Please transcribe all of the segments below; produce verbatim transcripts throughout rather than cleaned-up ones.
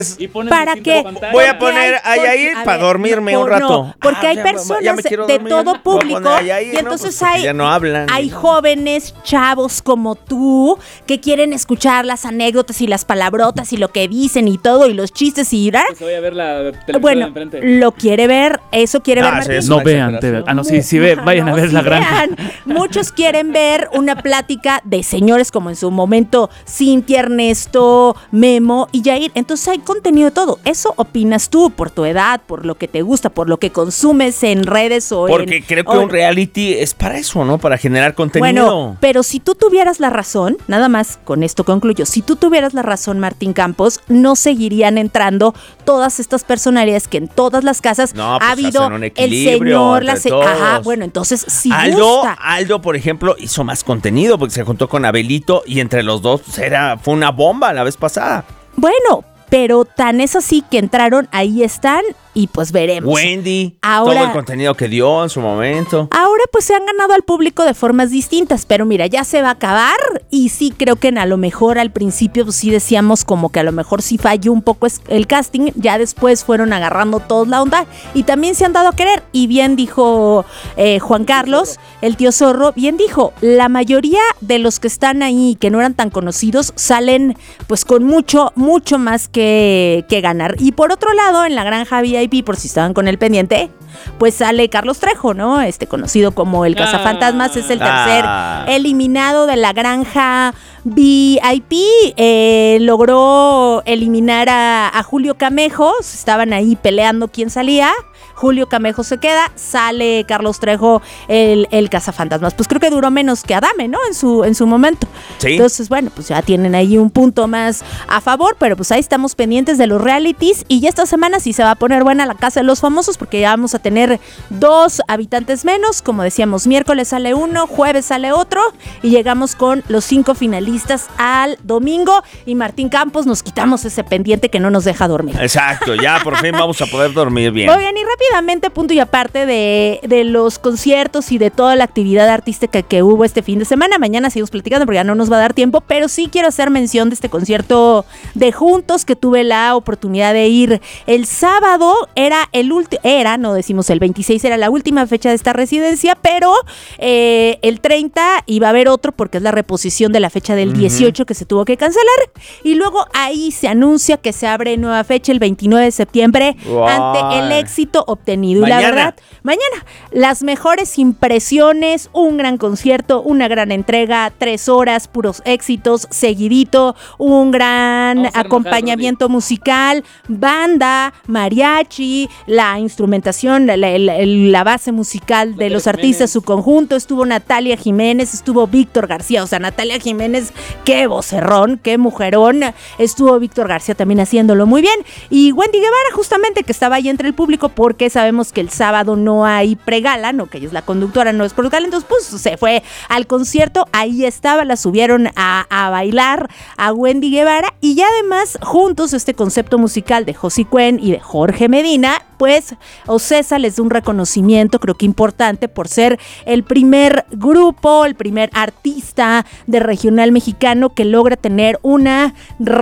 ¿Para qué? Voy a poner a Yair para dormirme no, un rato. No, porque ah, hay ya, personas ya de dormir. todo público Yair, y entonces no, pues hay, ya no hablan. hay jóvenes, chavos como tú, que quieren escuchar las anécdotas y las palabrotas y lo que dicen y todo y los chistes y pues se voy a ver la televisión bueno, de enfrente. Lo quiere ver, eso quiere ah, ver Martín. Sí, no vean, te, ah no, sí, sí, ve, vayan no, a ver sí la granja. Vean. Muchos quieren ver una plática de señores como en su momento Cintia, Ernesto, Memo y Yair. Entonces hay contenido de todo. Eso opinas tú por tu edad, por lo que te gusta, por lo que consumes en redes o Porque en, creo que o, un reality es para eso, ¿no? Para generar contenido. Bueno, pero si tú tuvieras la razón, nada más con esto concluyo, si tú tuvieras la razón, Martín Campos, no seguirían entrando todas estas personalidades que en todas las casas no, pues ha habido el señor, la se- Ajá, bueno, entonces si Aldo, gusta. Aldo, por ejemplo, hizo más contenido porque se juntó con Abelito y entre los dos pues, era, fue una bomba la vez pasada. Bueno, pero tan es así que entraron, ahí están y pues veremos. Wendy, ahora, todo el contenido que dio en su momento. Ahora pues se han ganado al público de formas distintas, pero mira, ya se va a acabar y sí creo que a lo mejor al principio pues sí decíamos como que a lo mejor sí falló un poco el casting, ya después fueron agarrando todos la onda y también se han dado a querer y bien dijo eh, Juan Carlos, el tío Zorro, bien dijo, la mayoría de los que están ahí que no eran tan conocidos salen pues con mucho, mucho más que, que ganar. Y por otro lado, en la granja V I P, por si estaban con el pendiente, pues sale Carlos Trejo, ¿no? Este conocido como el Cazafantasmas, es el tercer ah. eliminado de la granja V I P. Eh, logró eliminar a, a Julio Camejo, estaban ahí peleando quién salía. Julio Camejo se queda, sale Carlos Trejo, el, el Cazafantasmas. Pues creo que duró menos que Adame, ¿no? En su, en su momento. Sí. Entonces, bueno, pues ya tienen ahí un punto más a favor, pero pues ahí estamos pendientes de los realities y ya esta semana sí se va a poner buena la Casa de los Famosos porque ya vamos a tener dos habitantes menos. Como decíamos, miércoles sale uno, jueves sale otro y llegamos con los cinco finalistas al domingo y Martín Campos nos quitamos ese pendiente que no nos deja dormir. Exacto, ya por fin vamos a poder dormir bien. Oigan, y rápidamente, punto y aparte de, de los conciertos y de toda la actividad artística que hubo este fin de semana, mañana seguimos platicando porque ya no nos va a dar tiempo, pero sí quiero hacer mención de este concierto de Juntos que tuve la oportunidad de ir el sábado, era el último, era, no decimos el veintiséis, era la última fecha de esta residencia, pero eh, el treinta iba a haber otro porque es la reposición de la fecha del dieciocho uh-huh. que se tuvo que cancelar, y luego ahí se anuncia que se abre nueva fecha el veintinueve de septiembre wow. ante el éxito obtenido. Mañana. Y la verdad, mañana, las mejores impresiones, un gran concierto, una gran entrega, tres horas, puros éxitos, seguidito, un gran acompañamiento enojar, musical, banda, mariachi, la instrumentación, la, la, la, la base musical de los artistas, su conjunto, estuvo Natalia Jiménez, estuvo Víctor García, o sea, Natalia Jiménez, qué vocerrón, qué mujerón, estuvo Víctor García también haciéndolo muy bien, y Wendy Guevara justamente que estaba ahí entre el público porque sabemos que el sábado no hay pregala, no, que ella es la conductora, no es por gala, entonces pues se fue al concierto, ahí estaba, la subieron a, a bailar a Wendy Guevara y ya además juntos este concepto musical de Josie Cuen y de Jorge Medina, pues Ocesa les da un reconocimiento creo que importante por ser el primer grupo, el primer artista de regional mexicano que logra tener una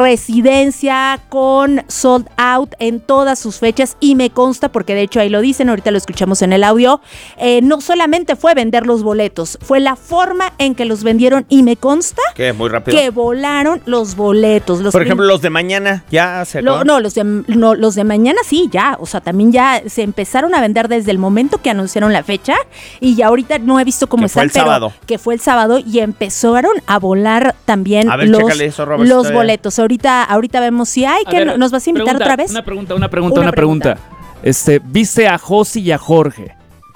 residencia con sold out en todas sus fechas y me consta porque de hecho ahí lo dicen, ahorita lo escuchamos en el audio, eh, no solamente fue vender los boletos, fue la forma en que los vendieron y me consta ¿Qué? Muy rápido. que volaron los boletos. Los Por ejemplo, los de mañana ya se lo, No, los de, no, los de mañana sí, ya, o sea, también ya se empezaron a vender desde el momento que anunciaron la fecha y ya ahorita no he visto cómo están, pero sábado. que fue el sábado y empezaron a volar también a ver, los, chécale eso, Robert, los boletos. Ahorita, ahorita vemos si hay, que nos vas a invitar pregunta, otra vez. Una pregunta, una pregunta, una, una pregunta. pregunta. Este, viste a Josie y a Jorge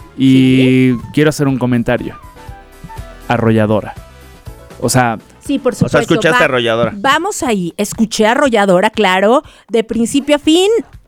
y ¿sí? quiero hacer un comentario. Arrolladora. O sea, sí, por supuesto. O sea, escuchaste Va, Arrolladora. Vamos ahí, escuché Arrolladora, claro, de principio a fin.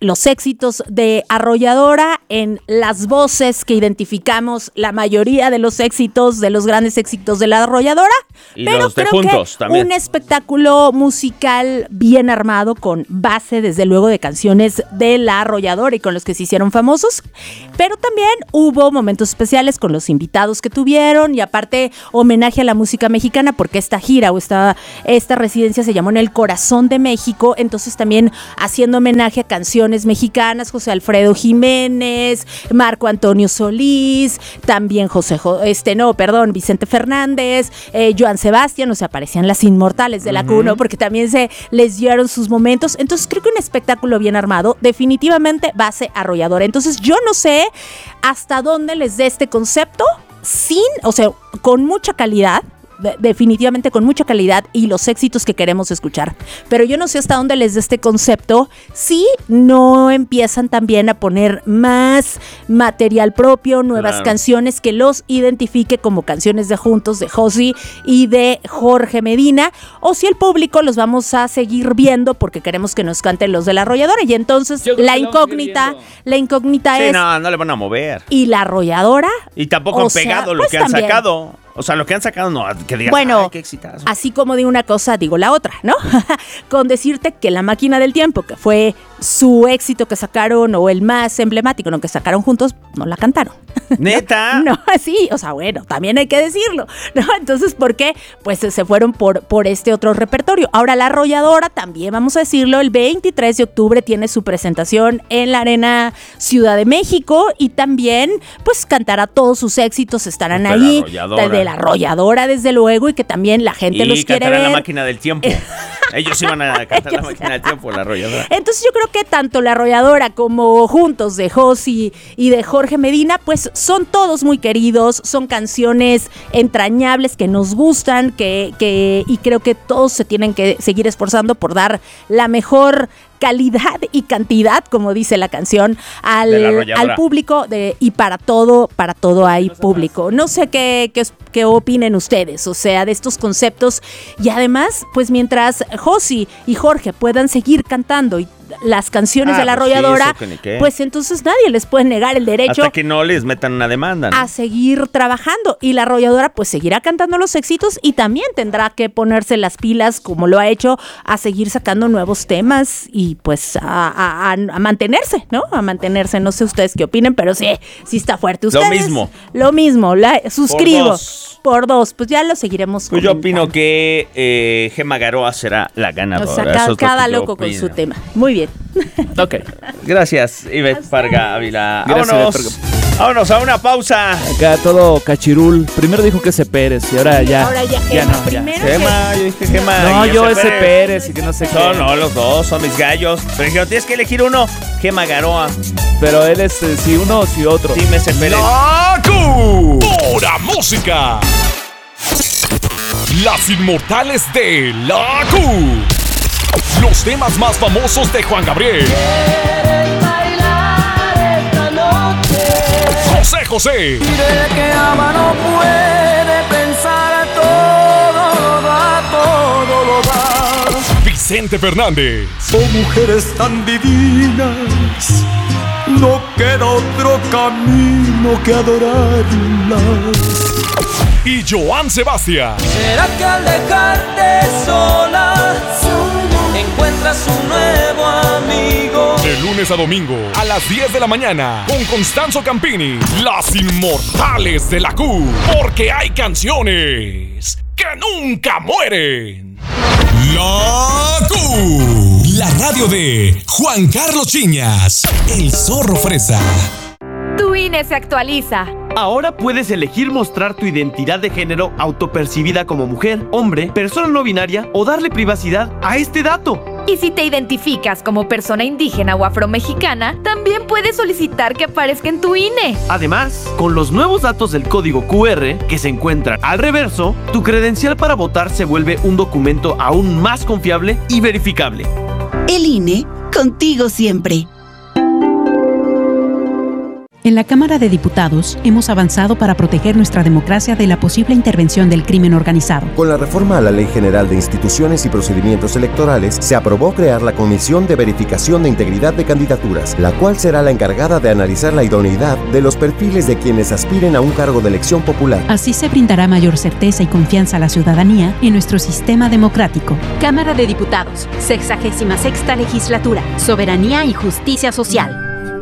los éxitos de Arrolladora en las voces que identificamos la mayoría de los éxitos, de los grandes éxitos de la Arrolladora. Y pero los de creo Juntos que también. un espectáculo musical bien armado, con base desde luego de canciones de la Arrolladora y con los que se hicieron famosos. Pero también hubo momentos especiales con los invitados que tuvieron y aparte homenaje a la música mexicana, porque esta gira o esta, esta residencia se llamó En el Corazón de México, entonces también haciendo homenaje a canciones mexicanas, José Alfredo Jiménez, Marco Antonio Solís, también José, este no, perdón, Vicente Fernández, eh, Joan Sebastián, o sea, aparecían las inmortales de la Uh-huh. Q, ¿no? Porque también se les dieron sus momentos, entonces creo que un espectáculo bien armado, definitivamente base Arrolladora. Entonces yo no sé hasta dónde les dé este concepto, sin, o sea, con mucha calidad, de, definitivamente con mucha calidad y los éxitos que queremos escuchar. Pero yo no sé hasta dónde les dé este concepto si no empiezan también a poner más material propio, nuevas Claro. canciones que los identifique como canciones de Juntos, de Josi y de Jorge Medina, o si el público los vamos a seguir viendo porque queremos que nos canten los de la Arrolladora. Y entonces Yo creo la que lo vamos a seguir incógnita, viendo. la incógnita Sí, es, no, no le van a mover. ¿y la Arrolladora? Y tampoco O han sea, pegado lo pues que han también. sacado. O sea, lo que han sacado, no, que digas, Bueno, ay, qué exitazo. así como digo una cosa, digo la otra, ¿no? Con decirte que La Máquina del Tiempo, que fue su éxito que sacaron, o el más emblemático, ¿no? Que sacaron juntos, no la cantaron. ¿Neta? No, sí, o sea, bueno, también hay que decirlo, ¿no? Entonces, ¿por qué? Pues se fueron por, por este otro repertorio. Ahora, La Arrolladora, también vamos a decirlo, el veintitrés de octubre tiene su presentación en la Arena Ciudad de México y también, pues, cantará todos sus éxitos, estarán De La ahí, Arrolladora. de La Arrolladora, desde luego, y que también la gente Y los quiere cantarán ver. La Máquina del Tiempo. Ellos iban a cantar La Máquina del Tiempo, La Arrolladora. Entonces yo creo que tanto La Arrolladora como Juntos de Josi y de Jorge Medina, pues son todos muy queridos, son canciones entrañables que nos gustan, que, que y creo que todos se tienen que seguir esforzando por dar la mejor calidad y cantidad, como dice la canción, al, De La Arrolladora. al público de, y para todo, para todo hay público. No sé qué, qué, qué opinen ustedes, o sea, de estos conceptos. Y además, pues mientras Josi y Jorge puedan seguir cantando y las canciones Ah, de La pues sí, Arrolladora, eso que ni qué. pues entonces nadie les puede negar el derecho Hasta que no les metan una demanda, ¿no? a seguir trabajando, y La Arrolladora pues seguirá cantando los éxitos y también tendrá que ponerse las pilas, como lo ha hecho, a seguir sacando nuevos temas y pues a, a- a- a mantenerse, ¿no? A mantenerse, no sé ustedes qué opinen, pero sí, sí está fuerte. Lo Ustedes, mismo. Lo mismo, la, suscribo. dos. Por dos, pues ya lo seguiremos Pues yo comentando. opino que eh, Gemma Garoa será la ganadora. O sea, Eso cada, es lo cada que yo loco con opino. su tema. Muy bien. Ok. Gracias, Ivette Parga Ávila. Gracias, Vámonos. Ivette Vámonos a una pausa. Acá todo cachirul. Primero dijo que ese Pérez y ahora ya. Ahora ya, ya Emma, no, ya. primero Gemma, yo dije Gemma. No, y yo ese Pérez y que no sé No, qué. no, los dos son mis gallos. Pero dijeron, tienes que elegir uno. Gemma Garoa. Pero él es eh, si uno o si otro. Dime ese Pérez. La Q. Pura música. Las inmortales de La Q. Los temas más famosos de Juan Gabriel. José José. que ama no puede pensar, todo lo da, todo lo da. Vicente Fernández. Son mujeres tan divinas, no queda otro camino que adorarlas. Y Joan Sebastián. ¿Será que al dejarte sola encuentras un nuevo amigo? De lunes a domingo a las diez de la mañana con Constanzo Campini. Las inmortales de la Q. Porque hay canciones que nunca mueren. La Q. La radio de Juan Carlos Chiñas. El Zorro Fresa. Tu I N E se actualiza. Ahora puedes elegir mostrar tu identidad de género autopercibida como mujer, hombre, persona no binaria o darle privacidad a este dato. Y si te identificas como persona indígena o afromexicana, también puedes solicitar que aparezca en tu I N E. Además, con los nuevos datos del código Q R que se encuentran al reverso, tu credencial para votar se vuelve un documento aún más confiable y verificable. El I N E, contigo siempre. En la Cámara de Diputados hemos avanzado para proteger nuestra democracia de la posible intervención del crimen organizado. Con la reforma a la Ley General de Instituciones y Procedimientos Electorales, se aprobó crear la Comisión de Verificación de Integridad de Candidaturas, la cual será la encargada de analizar la idoneidad de los perfiles de quienes aspiren a un cargo de elección popular. Así se brindará mayor certeza y confianza a la ciudadanía en nuestro sistema democrático. Cámara de Diputados, sexagésima sexta legislatura, soberanía y justicia social.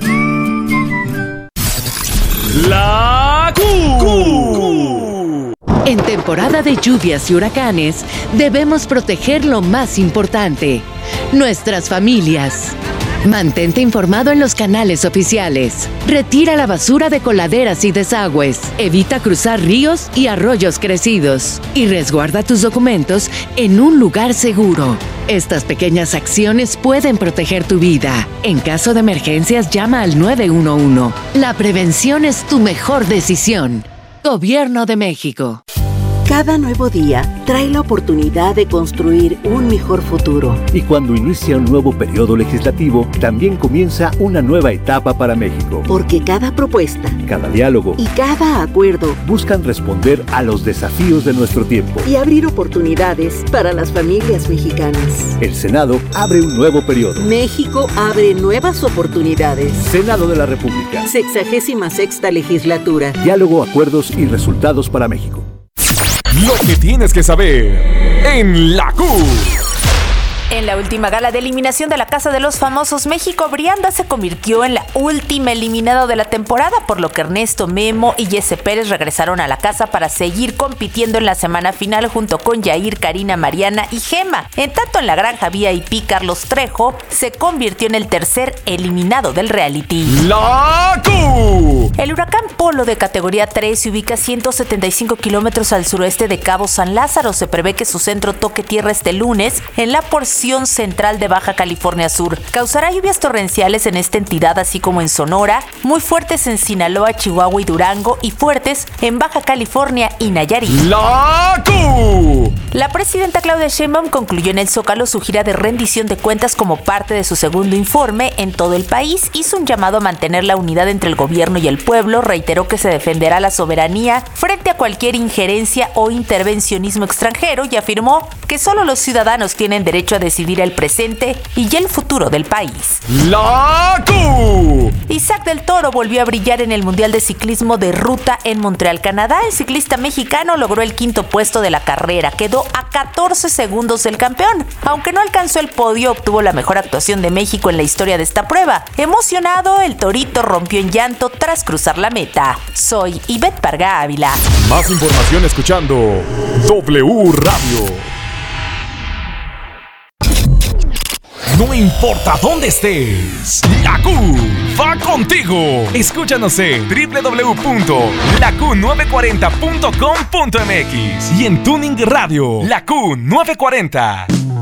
La Q. En temporada de lluvias y huracanes, debemos proteger lo más importante, nuestras familias. Mantente informado en los canales oficiales. Retira la basura de coladeras y desagües. Evita cruzar ríos y arroyos crecidos. Y resguarda tus documentos en un lugar seguro. Estas pequeñas acciones pueden proteger tu vida. En caso de emergencias, llama al nueve uno uno. La prevención es tu mejor decisión. Gobierno de México. Cada nuevo día trae la oportunidad de construir un mejor futuro. Y cuando inicia un nuevo periodo legislativo, también comienza una nueva etapa para México. Porque cada propuesta, cada diálogo y cada acuerdo buscan responder a los desafíos de nuestro tiempo y abrir oportunidades para las familias mexicanas. El Senado abre un nuevo periodo. México abre nuevas oportunidades. Senado de la República. Sexagésima sexta legislatura. Diálogo, acuerdos y resultados para México. Lo que tienes que saber en la Q. En la última gala de eliminación de la Casa de los Famosos, México Brianda se convirtió en la última eliminada de la temporada, por lo que Ernesto, Memo y Jesse Pérez regresaron a la casa para seguir compitiendo en la semana final junto con Yair, Karina, Mariana y Gema. En tanto, en la granja V I P, Carlos Trejo se convirtió en el tercer eliminado del reality. ¡La Q! El huracán Polo de categoría tres se ubica a ciento setenta y cinco kilómetros al suroeste de Cabo San Lázaro. Se prevé que su centro toque tierra este lunes en la porción central de Baja California Sur. Causará lluvias torrenciales en esta entidad, así como en Sonora, muy fuertes en Sinaloa, Chihuahua y Durango, y fuertes en Baja California y Nayarit. ¡La Q! La presidenta Claudia Sheinbaum concluyó en el Zócalo su gira de rendición de cuentas como parte de su segundo informe en todo el país. Hizo un llamado a mantener la unidad entre el gobierno y el pueblo, reiteró que se defenderá la soberanía frente a cualquier injerencia o intervencionismo extranjero y afirmó que solo los ciudadanos tienen derecho a decidir el presente y el futuro del país. ¡La Q! Isaac del Toro volvió a brillar en el Mundial de Ciclismo de Ruta en Montreal, Canadá. El ciclista mexicano logró el quinto puesto de la carrera, quedó a catorce segundos del campeón. Aunque no alcanzó el podio, obtuvo la mejor actuación de México en la historia de esta prueba. Emocionado, el torito rompió en llanto tras cruzar la meta. Soy Ivette Parga Ávila. Más información escuchando W Radio. No importa dónde estés, la Q va contigo. Escúchanos en doble u doble u doble u punto la q nueve cuarenta punto com punto m x y en Tuning Radio, la Q novecientos cuarenta.